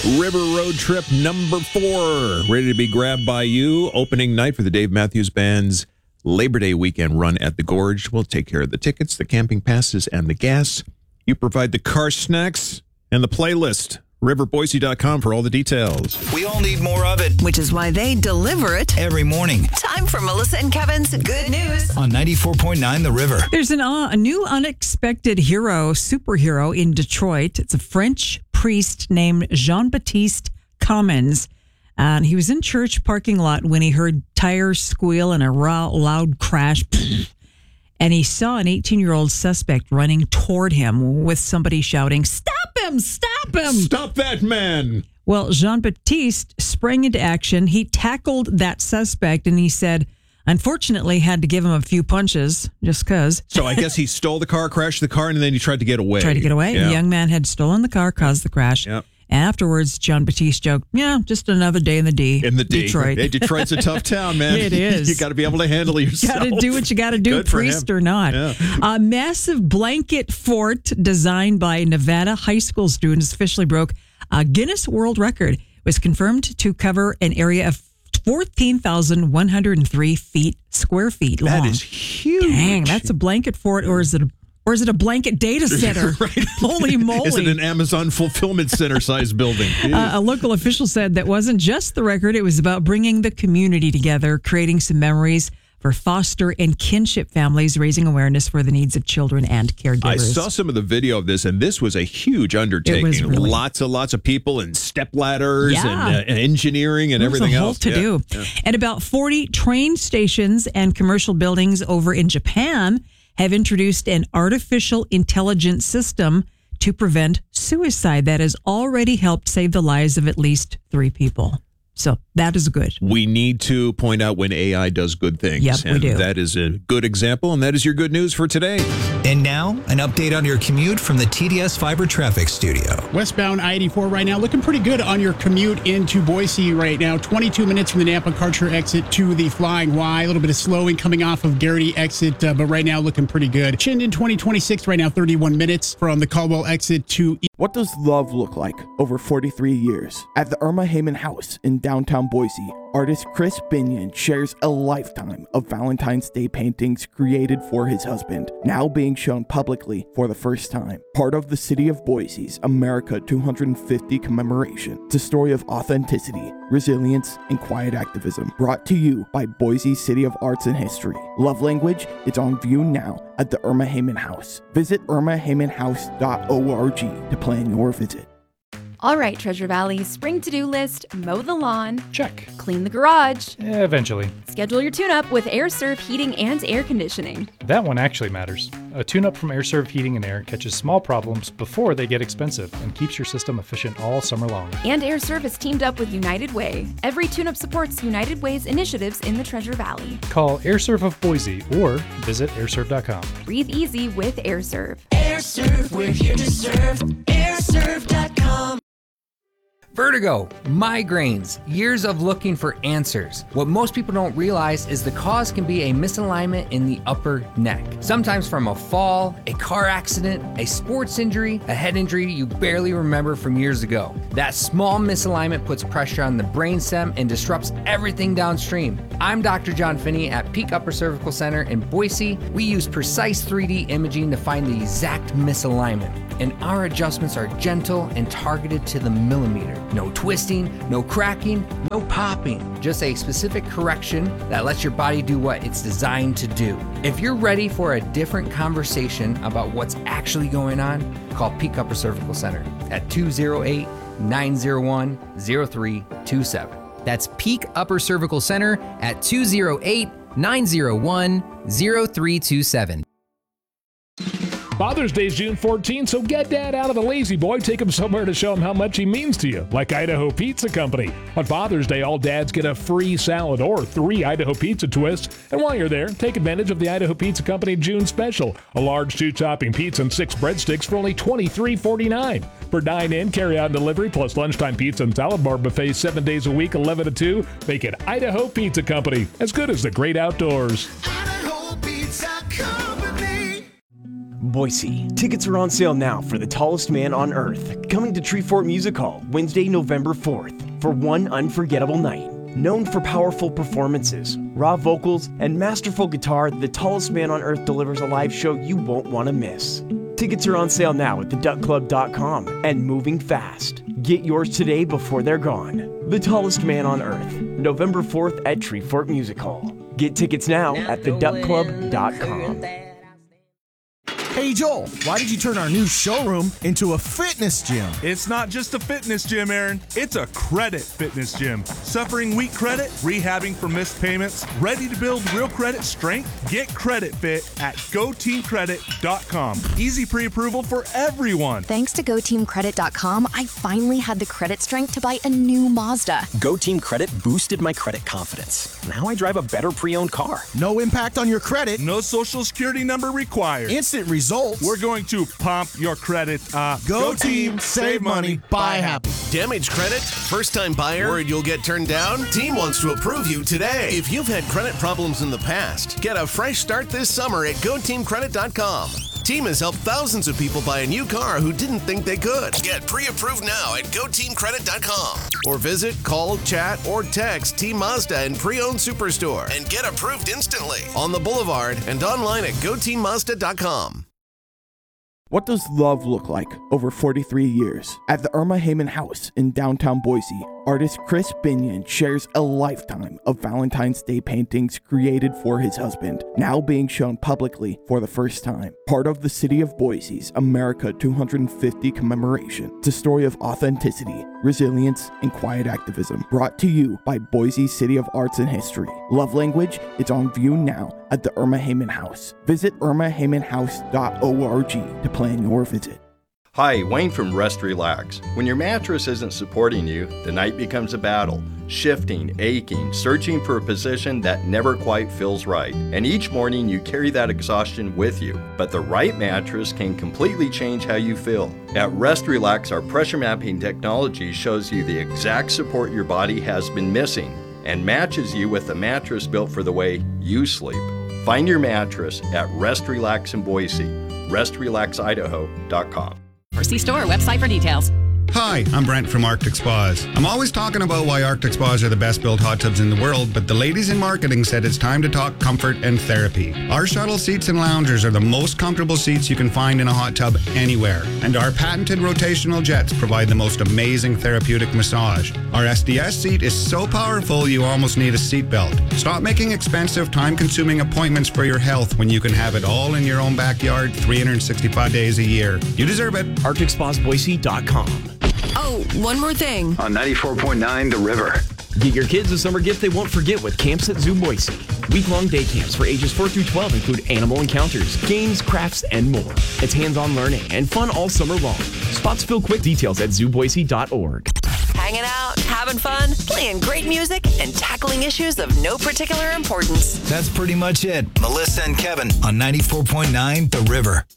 River Road Trip number 4, ready to be grabbed by you. Opening night for the Dave Matthews Band's Labor Day weekend run at the Gorge. We'll take care of the tickets, the camping passes, and the gas. You provide the car snacks and the playlist. riverboise.com for all the details. We all need more of it. Which is why they deliver it Every morning. Time for Melissa and Kevin's Good News. On 94.9 The River. There's a new unexpected superhero in Detroit. It's a French priest named Jean-Baptiste Commons. And he was in church parking lot when he heard tires squeal and a loud crash. And he saw an 18-year-old suspect running toward him with somebody shouting, "Stop him! Stop him! Stop that man!" Well, Jean-Baptiste sprang into action. He tackled that suspect, and he said, unfortunately, had to give him a few punches just because. So I guess he stole the car, crashed the car, and then he tried to get away. Yeah. The young man had stolen the car, caused the crash. Yeah. Afterwards, Jean-Baptiste joked, just another day in the D. Detroit. Hey, Detroit's a tough town, man. It is. You got to be able to handle yourself. Got to do what you got to do, Good for priest him. or not. Yeah. A massive blanket fort designed by Nevada high school students officially broke a Guinness World Record. It was confirmed to cover an area of 14,103 square feet long. That is huge. Dang, that's a blanket fort, or is it a blanket data center? Right. Holy moly. Is it an Amazon fulfillment center size building? A local official said that wasn't just the record. It was about bringing the community together, creating some memories for foster and kinship families, raising awareness for the needs of children and caregivers. I saw some of the video of this, and this was a huge undertaking. It was really. Lots of people and step ladders and engineering and everything else. To do. Yeah. And about 40 train stations and commercial buildings over in Japan have introduced an artificial intelligence system to prevent suicide that has already helped save the lives of at least 3 people. So that is good. We need to point out when AI does good things. Yep, we do. That is a good example, and that is your good news for today. And now, an update on your commute from the TDS Fiber Traffic Studio. Westbound I-84 right now, looking pretty good on your commute into Boise right now. 22 minutes from the Napa-Karcher exit to the Flying Y. A little bit of slowing coming off of Garrity exit, but right now looking pretty good. Chinden 2026 right now, 31 minutes from the Caldwell exit to... What does love look like over 43 years? At the Irma Heyman House in downtown Boise, artist Chris Binion shares a lifetime of Valentine's Day paintings created for his husband, now being shown publicly for the first time. Part of the city of Boise's America 250 commemoration. It's a story of authenticity, resilience, and quiet activism, brought to you by Boise City of Arts and History. Love Language is on view now at the Irma Heyman House. Visit irmaheymanhouse.org to plan your visit. All right, Treasure Valley, spring to-do list, mow the lawn. Check. Clean the garage. Eventually. Schedule your tune-up with AirServe Heating and Air Conditioning. That one actually matters. A tune-up from AirServe Heating and Air catches small problems before they get expensive and keeps your system efficient all summer long. And AirServe has teamed up with United Way. Every tune-up supports United Way's initiatives in the Treasure Valley. Call AirServe of Boise or visit airserve.com. Breathe easy with AirServe. AirServe, we're here to serve. AirServe.com. Vertigo, migraines, years of looking for answers. What most people don't realize is the cause can be a misalignment in the upper neck. Sometimes from a fall, a car accident, a sports injury, a head injury you barely remember from years ago. That small misalignment puts pressure on the brainstem and disrupts everything downstream. I'm Dr. John Finney at Peak Upper Cervical Center in Boise. We use precise 3D imaging to find the exact misalignment, and our adjustments are gentle and targeted to the millimeter. No twisting, no cracking, no popping. Just a specific correction that lets your body do what it's designed to do. If you're ready for a different conversation about what's actually going on, call Peak Upper Cervical Center at 208-901-0327. That's Peak Upper Cervical Center at 208-901-0327. Father's Day is June 14th, so get Dad out of the lazy boy. Take him somewhere to show him how much he means to you, like Idaho Pizza Company. On Father's Day, all dads get a free salad or 3 Idaho Pizza twists. And while you're there, take advantage of the Idaho Pizza Company June special. A large 2-topping pizza and 6 breadsticks for only $23.49. For dine-in, carry-out, and delivery, plus lunchtime pizza and salad bar buffets 7 days a week, 11 to 2. Make it Idaho Pizza Company, as good as the great outdoors. Idaho Pizza Company. Boise. Tickets are on sale now for The Tallest Man on Earth, coming to Treefort Music Hall Wednesday, November 4th, for one unforgettable night. Known for powerful performances, raw vocals, and masterful guitar, The Tallest Man on Earth delivers a live show you won't want to miss. Tickets are on sale now at theduckclub.com and moving fast. Get yours today before they're gone. The Tallest Man on Earth, November 4th at Treefort Music Hall. Get tickets now at theduckclub.com. Hey Joel, why did you turn our new showroom into a fitness gym? It's not just a fitness gym, Aaron. It's a credit fitness gym. Suffering weak credit, rehabbing for missed payments, ready to build real credit strength? Get Credit Fit at GoTeamCredit.com. Easy pre-approval for everyone. Thanks to GoTeamCredit.com, I finally had the credit strength to buy a new Mazda. GoTeam Credit boosted my credit confidence. Now I drive a better pre-owned car. No impact on your credit. No social security number required. Instant results. We're going to pump your credit up. Go Team, save money, buy happy. Damage credit? First-time buyer? Worried you'll get turned down? Team wants to approve you today. If you've had credit problems in the past, get a fresh start this summer at GoTeamCredit.com. Team has helped thousands of people buy a new car who didn't think they could. Get pre-approved now at GoTeamCredit.com. Or visit, call, chat, or text Team Mazda and Pre-Owned Superstore and get approved instantly on the Boulevard and online at GoTeamMazda.com. What does love look like over 43 years? At the Irma Heyman House in downtown Boise, artist Chris Binion shares a lifetime of Valentine's Day paintings created for his husband, now being shown publicly for the first time. Part of the City of Boise's America 250 commemoration. It's a story of authenticity, resilience, and quiet activism, brought to you by Boise City of Arts and History. Love Language is on view now at the Irma Heyman House. Visit irmaheymanhouse.org to plan your visit. Hi, Wayne from Rest Relax. When your mattress isn't supporting you, the night becomes a battle. Shifting, aching, searching for a position that never quite feels right. And each morning you carry that exhaustion with you. But the right mattress can completely change how you feel. At Rest Relax, our pressure mapping technology shows you the exact support your body has been missing and matches you with a mattress built for the way you sleep. Find your mattress at Rest Relax in Boise. RestRelaxIdaho.com. Or see store website for details. Hi, I'm Brent from Arctic Spas. I'm always talking about why Arctic Spas are the best built hot tubs in the world, but the ladies in marketing said it's time to talk comfort and therapy. Our shuttle seats and loungers are the most comfortable seats you can find in a hot tub anywhere, and our patented rotational jets provide the most amazing therapeutic massage. Our SDS seat is so powerful you almost need a seatbelt. Stop making expensive, time-consuming appointments for your health when you can have it all in your own backyard 365 days a year. You deserve it. ArcticSpasBoise.com. Oh, one more thing. On 94.9 The River. Get your kids a summer gift they won't forget with Camps at Zoo Boise. Week-long day camps for ages 4 through 12 include animal encounters, games, crafts, and more. It's hands-on learning and fun all summer long. Spots fill quick. Details at zooboise.org. Hanging out, having fun, playing great music, and tackling issues of no particular importance. That's pretty much it. Melissa and Kevin on 94.9 The River.